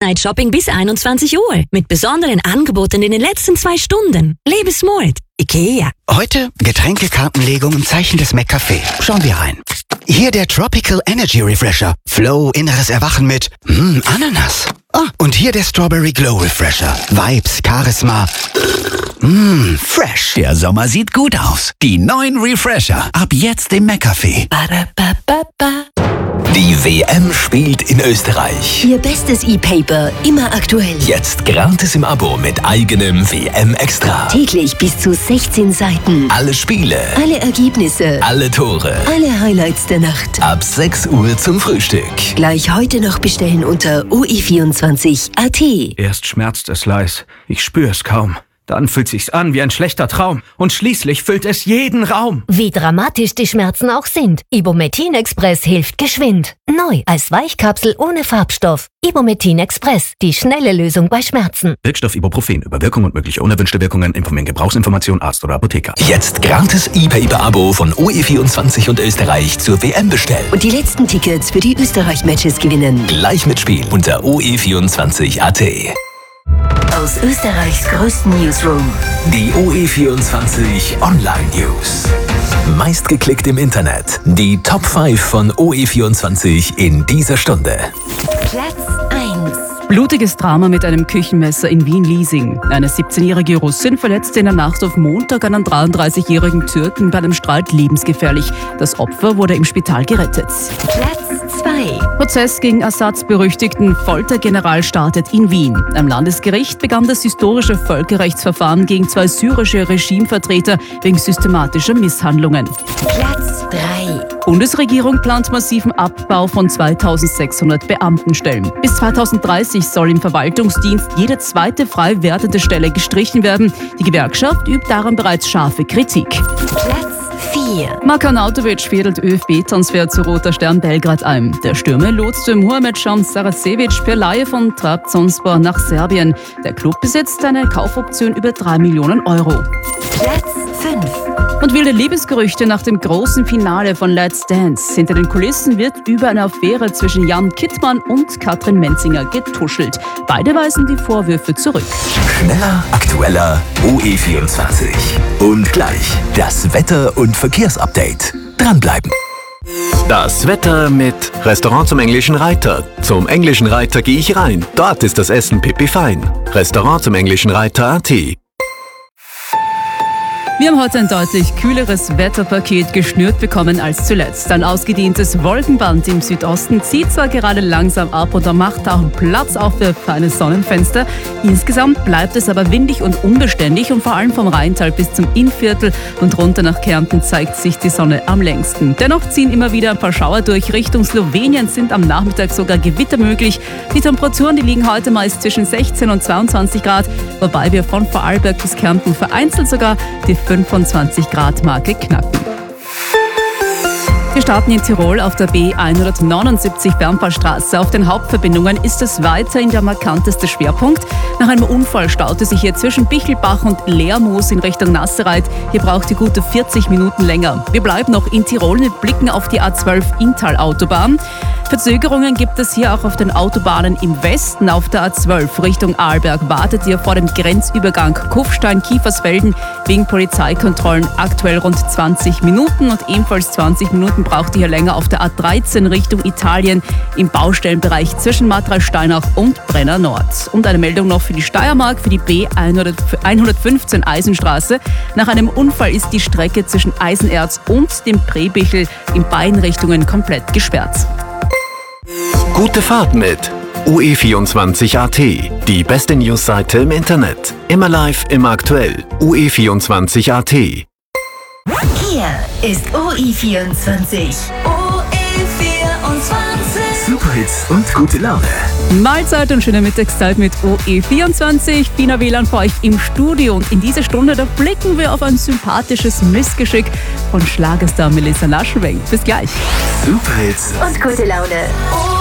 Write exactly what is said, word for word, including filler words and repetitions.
Late-Night-Shopping bis einundzwanzig Uhr. Mit besonderen Angeboten in den letzten zwei Stunden. Lebe smart. IKEA. Heute Getränkekartenlegung im Zeichen des McCafé. Schauen wir rein. Hier der Tropical Energy Refresher. Flow, inneres Erwachen mit mm, Ananas. Ah, und hier der Strawberry Glow Refresher. Vibes, Charisma. Mmm, fresh. Der Sommer sieht gut aus. Die neuen Refresher. Ab jetzt im McCafé. Die W M spielt in Österreich. Ihr bestes E-Paper, immer aktuell. Jetzt gratis im Abo mit eigenem W M-Extra. Täglich bis zu sechzehn Seiten. Alle Spiele. Alle Ergebnisse. Alle Tore. Alle Highlights der Nacht. Ab sechs Uhr zum Frühstück. Gleich heute noch bestellen unter o e vierundzwanzig punkt a t. Erst schmerzt es leis, ich spür es kaum. Dann fühlt sich's an wie ein schlechter Traum und schließlich füllt es jeden Raum. Wie dramatisch die Schmerzen auch sind, Ibumetin Express hilft geschwind. Neu als Weichkapsel ohne Farbstoff. Ibumetin Express, die schnelle Lösung bei Schmerzen. Wirkstoff Ibuprofen. Über Wirkung und mögliche unerwünschte Wirkungen informieren Gebrauchsinformation Arzt oder Apotheker. Jetzt gratis E-Paper-Abo von O E vierundzwanzig und Österreich zur W M bestellen. Und die letzten Tickets für die Österreich-Matches gewinnen. Gleich mitspielen unter o e vierundzwanzig punkt a t. Aus Österreichs größten Newsroom. Die O E vierundzwanzig Online News. Meistgeklickt im Internet. Die Top fünf von O E vierundzwanzig in dieser Stunde. Platz eins. Blutiges Drama mit einem Küchenmesser in Wien-Liesing. Eine siebzehnjährige Russin verletzte in der Nacht auf Montag einen dreiunddreißigjährigen Türken bei einem Streit lebensgefährlich. Das Opfer wurde im Spital gerettet. Platz zwei. Prozess gegen Assad-berüchtigten Foltergeneral startet in Wien. Am Landesgericht begann das historische Völkerrechtsverfahren gegen zwei syrische Regimevertreter wegen systematischer Misshandlungen. Platz drei. Bundesregierung plant massiven Abbau von zweitausendsechshundert Beamtenstellen. Bis zweitausenddreißig soll im Verwaltungsdienst jede zweite frei werdende Stelle gestrichen werden. Die Gewerkschaft übt daran bereits scharfe Kritik. Platz vier. Marko Arnautovic fädelt Ö F B-Transfer zu Roter Stern Belgrad ein. Der Stürmer lotste Muhamedcan Saracevic per Leihe von Trabzonspor nach Serbien. Der Klub besitzt eine Kaufoption über drei Millionen Euro. Platz fünf. Und wilde Liebesgerüchte nach dem großen Finale von Let's Dance. Hinter den Kulissen wird über eine Affäre zwischen Jan Kittmann und Katrin Menzinger getuschelt. Beide weisen die Vorwürfe zurück. Schneller, aktueller, O E vierundzwanzig. Und gleich das Wetter- und Verkehrsupdate. Dranbleiben. Das Wetter mit Restaurant zum Englischen Reiter. Zum Englischen Reiter gehe ich rein. Dort ist das Essen pipifein. Restaurant zum Englischen Reiter punkt a t. Wir haben heute ein deutlich kühleres Wetterpaket geschnürt bekommen als zuletzt. Ein ausgedehntes Wolkenband im Südosten zieht zwar gerade langsam ab und da macht auch Platz auch für feine Sonnenfenster. Insgesamt bleibt es aber windig und unbeständig und vor allem vom Rheintal bis zum Innviertel und runter nach Kärnten zeigt sich die Sonne am längsten. Dennoch ziehen immer wieder ein paar Schauer durch. Richtung Slowenien sind am Nachmittag sogar Gewitter möglich. Die Temperaturen, die liegen heute meist zwischen sechzehn und zweiundzwanzig Grad, wobei wir von Vorarlberg bis Kärnten vereinzelt sogar die fünfundzwanzig Grad Marke knacken. Wir starten in Tirol auf der B hundertneunundsiebzig Bernpaarstraße. Auf den Hauptverbindungen ist es weiterhin der markanteste Schwerpunkt. Nach einem Unfall staute sich hier zwischen Bichelbach und Leermoos in Richtung Nassereit. Hier braucht ihr gute vierzig Minuten länger. Wir bleiben noch in Tirol mit Blicken auf die A zwölf Inntal-Autobahn. Verzögerungen gibt es hier auch auf den Autobahnen im Westen. Auf der A zwölf Richtung Arlberg wartet ihr vor dem Grenzübergang Kufstein-Kiefersfelden wegen Polizeikontrollen aktuell rund zwanzig Minuten und ebenfalls zwanzig Minuten braucht ihr hier länger auf der A dreizehn Richtung Italien im Baustellenbereich zwischen Matrasteinach und Brenner Nord. Und eine Meldung noch für die Steiermark, für die B hundertfünfzehn Eisenstraße. Nach einem Unfall ist die Strecke zwischen Eisenerz und dem Prebichel in beiden Richtungen komplett gesperrt. Gute Fahrt mit O E vierundzwanzig punkt a t. Die beste Newsseite im Internet. Immer live, immer aktuell. O E vierundzwanzig punkt a t. Hier ist O E vierundzwanzig. O E vierundzwanzig. Superhits und gute Laune. Mahlzeit und schöne Mittagszeit mit O E vierundzwanzig. Bina W L A N für euch im Studio. Und in dieser Stunde, da blicken wir auf ein sympathisches Missgeschick von Schlagerstar Melissa Naschenweng. Bis gleich. Superhits Und gute Laune.